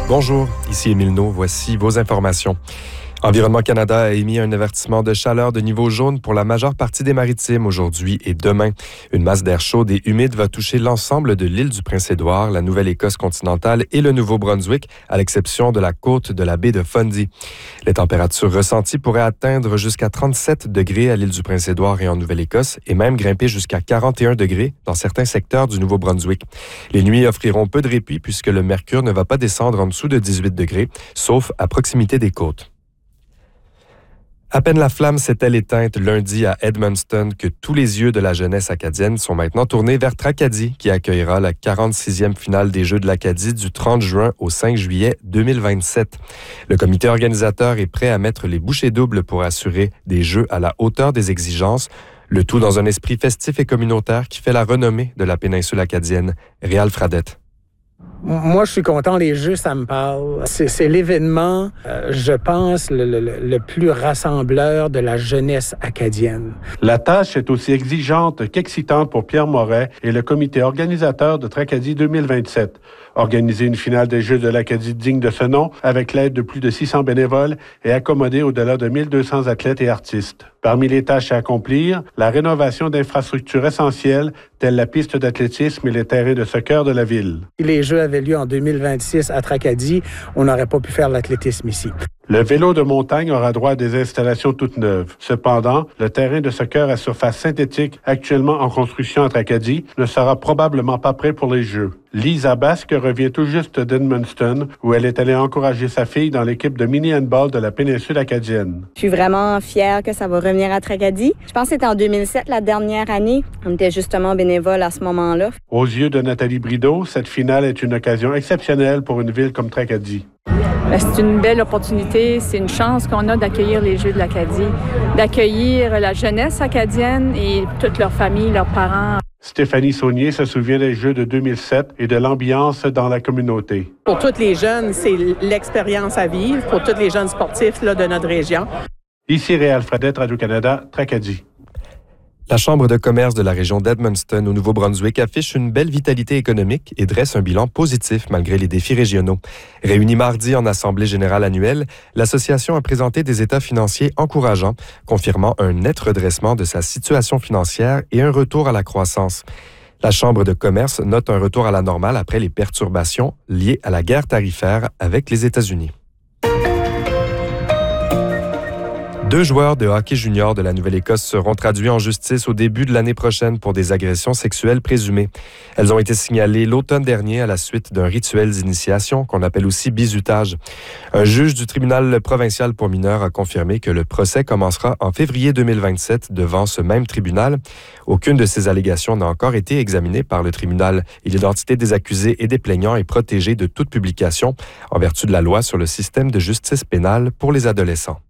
Bonjour, ici Émile Naud, voici vos informations. Environnement Canada a émis un avertissement de chaleur de niveau jaune pour la majeure partie des maritimes aujourd'hui et demain. Une masse d'air chaude et humide va toucher l'ensemble de l'île du Prince-Édouard, la Nouvelle-Écosse continentale et le Nouveau-Brunswick, à l'exception de la côte de la baie de Fundy. Les températures ressenties pourraient atteindre jusqu'à 37 degrés à l'île du Prince-Édouard et en Nouvelle-Écosse et même grimper jusqu'à 41 degrés dans certains secteurs du Nouveau-Brunswick. Les nuits offriront peu de répit puisque le mercure ne va pas descendre en dessous de 18 degrés, sauf à proximité des côtes. À peine la flamme s'est-elle éteinte lundi à Edmundston que tous les yeux de la jeunesse acadienne sont maintenant tournés vers Tracadie, qui accueillera la 46e finale des Jeux de l'Acadie du 30 juin au 5 juillet 2027. Le comité organisateur est prêt à mettre les bouchées doubles pour assurer des Jeux à la hauteur des exigences, le tout dans un esprit festif et communautaire qui fait la renommée de la péninsule acadienne. Réal Fradette. Moi, je suis content. Les Jeux, ça me parle. C'est l'événement, je pense, le plus rassembleur de la jeunesse acadienne. La tâche est aussi exigeante qu'excitante pour Pierre Moret et le comité organisateur de Tracadie 2027. Organiser une finale des Jeux de l'Acadie digne de ce nom, avec l'aide de plus de 600 bénévoles et accommoder au-delà de 1200 athlètes et artistes. Parmi les tâches à accomplir, la rénovation d'infrastructures essentielles, telles la piste d'athlétisme et les terrains de soccer de la ville. Si les Jeux avaient lieu en 2026 à Tracadie, on n'aurait pas pu faire l'athlétisme ici. Le vélo de montagne aura droit à des installations toutes neuves. Cependant, le terrain de soccer à surface synthétique, actuellement en construction à Tracadie, ne sera probablement pas prêt pour les Jeux. Lisa Basque revient tout juste d'Edmundston, où elle est allée encourager sa fille dans l'équipe de mini-handball de la péninsule acadienne. Je suis vraiment fière que ça va revenir à Tracadie. Je pense que c'était en 2007, la dernière année. On était justement bénévoles à ce moment-là. Aux yeux de Nathalie Brideau, cette finale est une occasion exceptionnelle pour une ville comme Tracadie. C'est une belle opportunité, c'est une chance qu'on a d'accueillir les Jeux de l'Acadie, d'accueillir la jeunesse acadienne et toute leur famille, leurs parents. Stéphanie Saunier se souvient des Jeux de 2007 et de l'ambiance dans la communauté. Pour tous les jeunes, c'est l'expérience à vivre, pour tous les jeunes sportifs de notre région. Ici Réal Fradette, Radio-Canada, Tracadie. La Chambre de commerce de la région d'Edmundston au Nouveau-Brunswick affiche une belle vitalité économique et dresse un bilan positif malgré les défis régionaux. Réunie mardi en Assemblée générale annuelle, l'association a présenté des états financiers encourageants, confirmant un net redressement de sa situation financière et un retour à la croissance. La Chambre de commerce note un retour à la normale après les perturbations liées à la guerre tarifaire avec les États-Unis. 2 joueurs de hockey junior de la Nouvelle-Écosse seront traduits en justice au début de l'année prochaine pour des agressions sexuelles présumées. Elles ont été signalées l'automne dernier à la suite d'un rituel d'initiation qu'on appelle aussi bizutage. Un juge du tribunal provincial pour mineurs a confirmé que le procès commencera en février 2027 devant ce même tribunal. Aucune de ces allégations n'a encore été examinée par le tribunal et l'identité des accusés et des plaignants est protégée de toute publication en vertu de la loi sur le système de justice pénale pour les adolescents.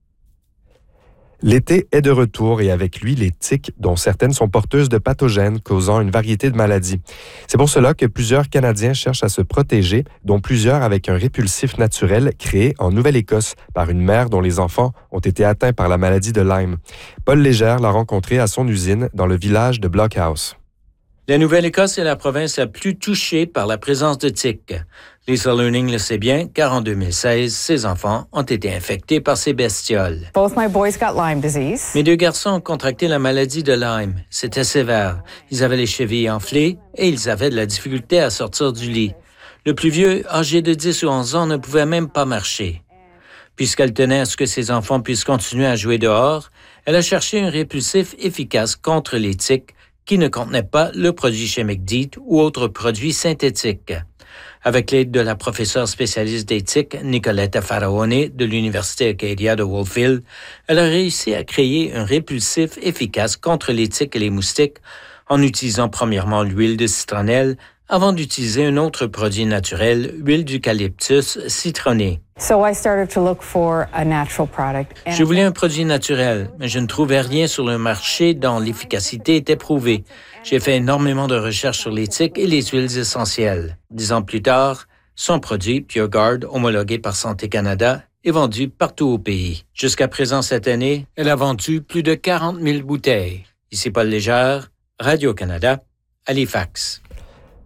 L'été est de retour et avec lui les tiques, dont certaines sont porteuses de pathogènes causant une variété de maladies. C'est pour cela que plusieurs Canadiens cherchent à se protéger, dont plusieurs avec un répulsif naturel créé en Nouvelle-Écosse par une mère dont les enfants ont été atteints par la maladie de Lyme. Paul Légère l'a rencontré à son usine dans le village de Blockhouse. La Nouvelle-Écosse est la province la plus touchée par la présence de tiques. Lisa Learning le sait bien, car en 2016, ses enfants ont été infectés par ces bestioles. Both my boys got Lyme disease. Mes 2 garçons ont contracté la maladie de Lyme. C'était sévère. Ils avaient les chevilles enflées et ils avaient de la difficulté à sortir du lit. Le plus vieux, âgé de 10 ou 11 ans, ne pouvait même pas marcher. Puisqu'elle tenait à ce que ses enfants puissent continuer à jouer dehors, elle a cherché un répulsif efficace contre les tiques qui ne contenait pas le produit chimique DEET ou autre produit synthétique. Avec l'aide de la professeure spécialiste des tiques, Nicoletta Faraone, de l'Université Acadia de Wolfville, elle a réussi à créer un répulsif efficace contre les tiques et les moustiques en utilisant premièrement l'huile de citronnelle avant d'utiliser un autre produit naturel, l'huile d'eucalyptus citronnée. So I started to look for a natural product. Je voulais un produit naturel, mais je ne trouvais rien sur le marché dont l'efficacité était prouvée. J'ai fait énormément de recherches sur les tiques et les huiles essentielles. 10 ans plus tard, son produit, PureGuard, homologué par Santé Canada, est vendu partout au pays. Jusqu'à présent cette année, elle a vendu plus de 40 000 bouteilles. Ici Paul Légère, Radio-Canada, Halifax.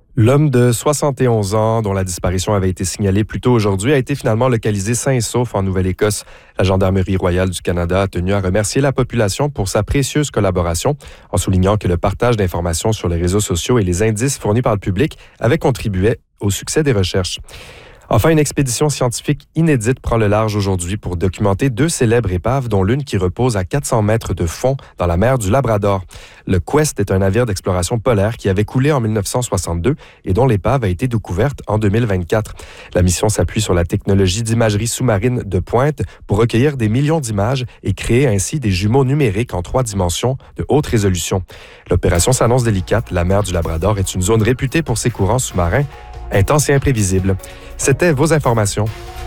L'homme de 71 ans, dont la disparition avait été signalée plus tôt aujourd'hui, a été finalement localisé sain et sauf en Nouvelle-Écosse. La Gendarmerie royale du Canada a tenu à remercier la population pour sa précieuse collaboration, en soulignant que le partage d'informations sur les réseaux sociaux et les indices fournis par le public avaient contribué au succès des recherches. Enfin, une expédition scientifique inédite prend le large aujourd'hui pour documenter 2 célèbres épaves, dont l'une qui repose à 400 mètres de fond dans la mer du Labrador. Le Quest est un navire d'exploration polaire qui avait coulé en 1962 et dont l'épave a été découverte en 2024. La mission s'appuie sur la technologie d'imagerie sous-marine de pointe pour recueillir des millions d'images et créer ainsi des jumeaux numériques en 3 dimensions de haute résolution. L'opération s'annonce délicate. La mer du Labrador est une zone réputée pour ses courants sous-marins intenses et imprévisibles. C'était vos informations.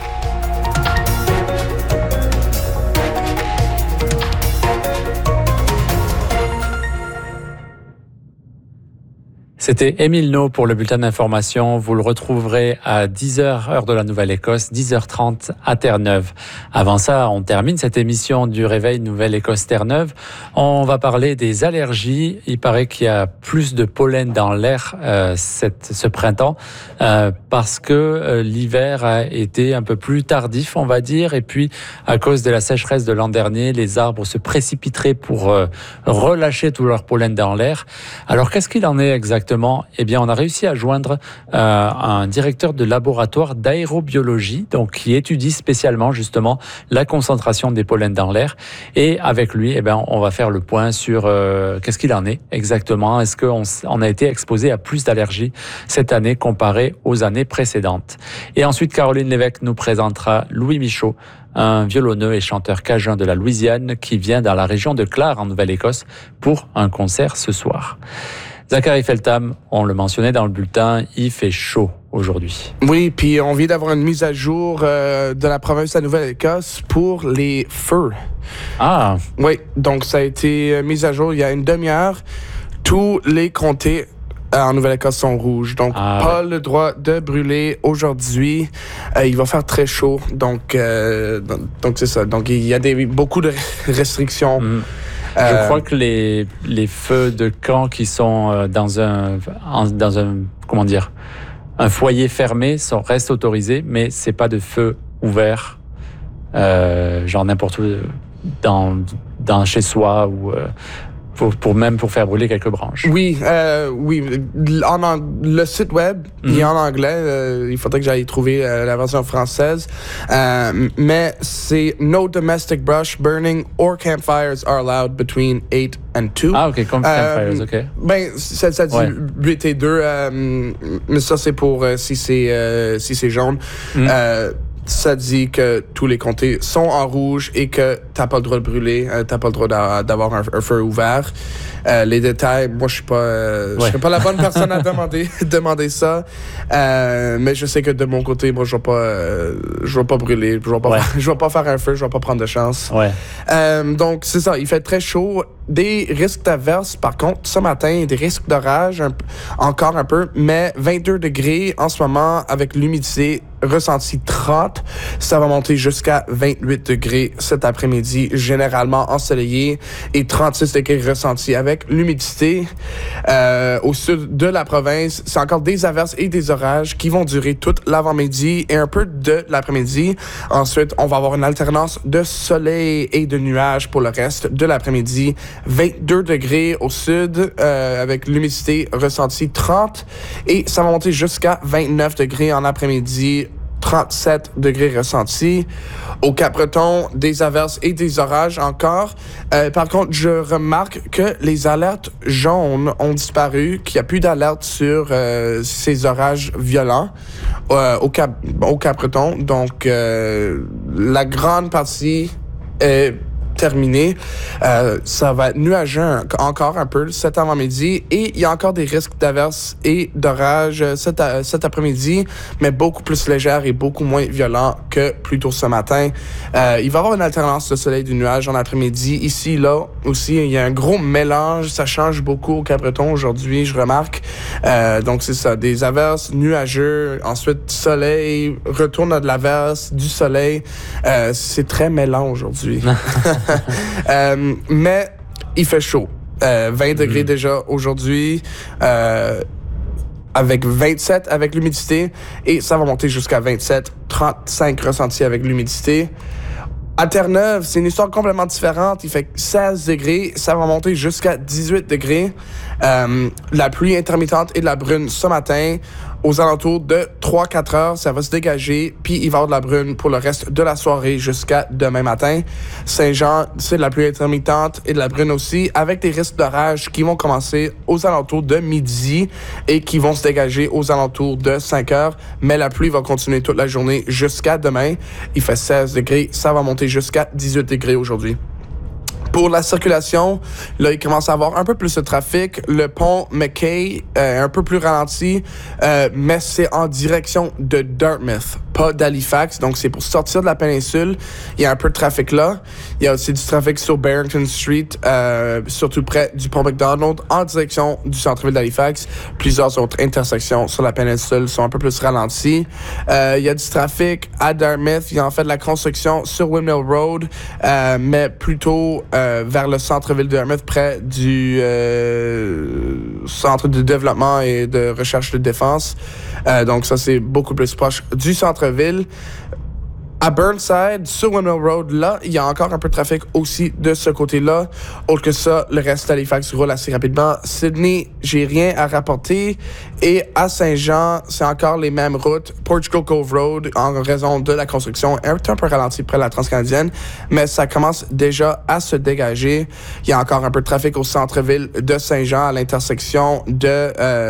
C'était Émile No pour le bulletin d'information. Vous le retrouverez à 10h, heure de la Nouvelle-Écosse, 10h30 à Terre-Neuve. Avant ça, on termine cette émission du Réveil Nouvelle-Écosse Terre-Neuve. On va parler des allergies. Il paraît qu'il y a plus de pollen dans l'air ce printemps parce que l'hiver a été un peu plus tardif, on va dire. Et puis, à cause de la sécheresse de l'an dernier, les arbres se précipiteraient pour relâcher tout leur pollen dans l'air. Alors, qu'est-ce qu'il en est exactement ? Eh bien, on a réussi à joindre un directeur de laboratoire d'aérobiologie, donc qui étudie spécialement justement la concentration des pollens dans l'air. Et avec lui, eh bien, on va faire le point sur qu'est-ce qu'il en est exactement. Est-ce qu'on a été exposé à plus d'allergies cette année comparé aux années précédentes? Et ensuite, Caroline Lévesque nous présentera Louis Michaud, un violonneux et chanteur cajun de la Louisiane qui vient dans la région de Clare en Nouvelle-Écosse pour un concert ce soir. Zachary Feltham, on le mentionnait dans le bulletin, il fait chaud aujourd'hui. Oui, puis on vient d'avoir une mise à jour de la province de la Nouvelle-Écosse pour les feux. Ah! Oui, donc ça a été mis à jour il y a une demi-heure. Tous les comtés en Nouvelle-Écosse sont rouges, donc pas le droit de brûler aujourd'hui. Il va faire très chaud, donc c'est ça. Donc il y a beaucoup de restrictions. Je crois que les feux de camp qui sont dans un comment dire, un foyer fermé restent autorisés, mais c'est pas de feu ouvert, genre n'importe où dans chez soi ou pour faire brûler quelques branches. Oui. Le site web, il est en anglais. Il faudrait que j'aille trouver la version française. Mais c'est no domestic brush burning or campfires are allowed between 8 and 2. Ah, OK, campfires, OK. Ben, ça dit 8 et 2, mais ça, c'est pour si c'est jaune. Ça dit que tous les comtés sont en rouge et que t'as pas le droit de brûler, t'as pas le droit d'avoir un feu ouvert. Les détails, moi je serais pas la bonne personne à demander ça. Mais je sais que de mon côté, moi je vais pas brûler, je vais pas faire un feu, je vais pas prendre de chance. Donc c'est ça, il fait très chaud. Des risques d'averse, par contre, ce matin, des risques d'orage, encore un peu, mais 22 degrés en ce moment avec l'humidité ressentie 30. Ça va monter jusqu'à 28 degrés cet après-midi, généralement ensoleillé, et 36 degrés ressentis avec l'humidité. Au sud de la province, c'est encore des averses et des orages qui vont durer toute l'avant-midi et un peu de l'après-midi. Ensuite, on va avoir une alternance de soleil et de nuages pour le reste de l'après-midi. 22 degrés au sud avec l'humidité ressentie 30 et ça va monter jusqu'à 29 degrés en après-midi, 37 degrés ressentis. Au Cap-Breton, des averses et des orages encore. Par contre, je remarque que les alertes jaunes ont disparu, qu'il n'y a plus d'alerte sur ces orages violents au Cap-Breton. Donc, la grande partie est terminé. Ça va être nuageux encore un peu cet avant-midi et il y a encore des risques d'averses et d'orages cet après-midi, mais beaucoup plus légères et beaucoup moins violents que plus tôt ce matin. Il va y avoir une alternance de soleil et de nuages en après-midi. Ici, là, aussi, il y a un gros mélange. Ça change beaucoup au Cap-Breton aujourd'hui, je remarque. Donc, c'est ça. Des averses nuageux, ensuite soleil, retourne à de l'averse, du soleil. C'est très mêlant aujourd'hui. Mais il fait chaud. 20 degrés déjà aujourd'hui. avec 27 avec l'humidité et ça va monter jusqu'à 27, 35 ressentis avec l'humidité. À Terre-Neuve, c'est une histoire complètement différente. Il fait 16 degrés, ça va monter jusqu'à 18 degrés. La pluie intermittente et de la brune ce matin. Aux alentours de 3-4 heures, ça va se dégager, puis il va y avoir de la brune pour le reste de la soirée jusqu'à demain matin. Saint-Jean, c'est de la pluie intermittente et de la brune aussi, avec des risques d'orage qui vont commencer aux alentours de midi et qui vont se dégager aux alentours de 5 heures. Mais la pluie va continuer toute la journée jusqu'à demain. Il fait 16 degrés, ça va monter jusqu'à 18 degrés aujourd'hui. Pour la circulation, là, il commence à avoir un peu plus de trafic. Le pont McKay est un peu plus ralenti, mais c'est en direction de Dartmouth, pas d'Halifax. Donc, c'est pour sortir de la péninsule. Il y a un peu de trafic là. Il y a aussi du trafic sur Barrington Street, surtout près du pont McDonald, en direction du centre-ville d'Halifax. Plusieurs autres intersections sur la péninsule sont un peu plus ralenties. Il y a du trafic à Dartmouth. Il y a en fait de la construction sur Windmill Road, mais plutôt vers le centre-ville de Dartmouth, près du centre de développement et de recherche de défense. Donc ça, c'est beaucoup plus proche du centre-ville. À Burnside, sur Windmill Road, là, il y a encore un peu de trafic aussi de ce côté-là. Autre que ça, le reste d'Halifax roule assez rapidement. Sydney, j'ai rien à rapporter. Et à Saint-Jean, c'est encore les mêmes routes. Portugal Cove Road, en raison de la construction, est un peu ralenti près de la Transcanadienne, mais ça commence déjà à se dégager. Il y a encore un peu de trafic au centre-ville de Saint-Jean, à l'intersection de